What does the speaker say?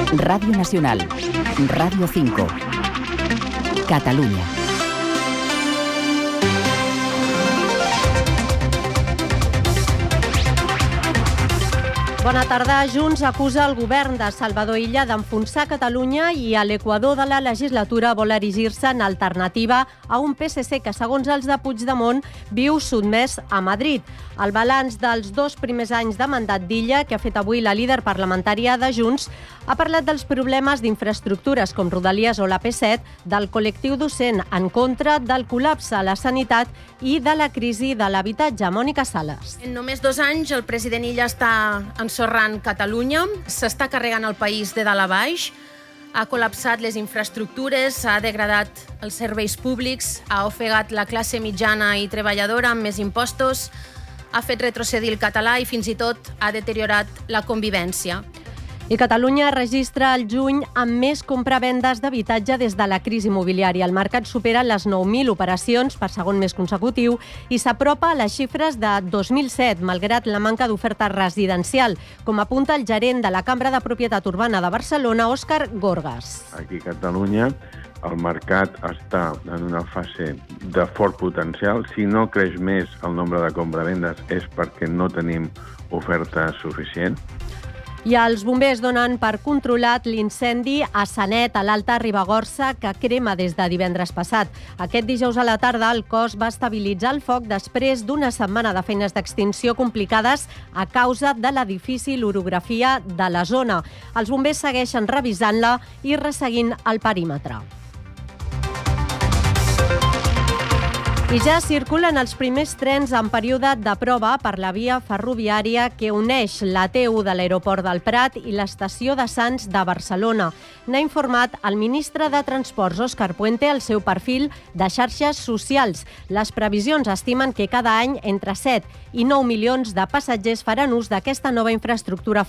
Radio Nacional, Radio 5, Catalunya. Bona tarda. Junts acusa el govern de Salvador Illa d'enfonsar Catalunya i a l'equador de la legislatura vol erigir-se en alternativa a un PSC que, segons els de Puigdemont, viu sotmès a Madrid. El balanç dels 2 primers anys de mandat d'Illa, que ha fet avui la líder parlamentària de Junts, ha parlat dels problemes d'infraestructures com Rodalies o la P7, del col·lectiu docent en contra, del col·lapse a la sanitat i de la crisi de l'habitatge. Mònica Sales. En només 2 anys el president Illa està ensorrant Catalunya, s'està carregant el país de dalt a baix, ha col·lapsat les infraestructures, ha degradat els serveis públics, ha ofegat la classe mitjana i treballadora amb més impostos, ha fet retrocedir el català i fins i tot ha deteriorat la convivència. I Catalunya registra el juny amb més compravendes d'habitatge des de la crisi immobiliària. El mercat supera les 9.000 operacions per segon mes consecutiu i s'apropa a les xifres de 2007, malgrat la manca d'oferta residencial, com apunta el gerent de la Cambra de Propietat Urbana de Barcelona, Òscar Gorgas. Aquí a Catalunya el mercat està en una fase de fort potencial. Si no creix més el nombre de compravendes és perquè no tenim oferta suficient. I els bombers donen per controlat l'incendi a Sanet, a l'Alta Ribagorça, que crema des de divendres passat. Aquest dijous a la tarda el cos va estabilitzar el foc després d'una setmana de feines d'extinció complicades a causa de la difícil orografia de la zona. Els bombers segueixen revisant-la i resseguint el perímetre. I ja circulen els primers trens en període de prova per la via ferroviària que uneix la T1 de l'aeroport del Prat i l'estació de Sants de Barcelona. N'ha informat el ministre de Transports, Òscar Puente, al seu perfil de xarxes socials. Les previsions estimen que cada any entre 7 i 9 milions de passatgers faran ús d'aquesta nova infraestructura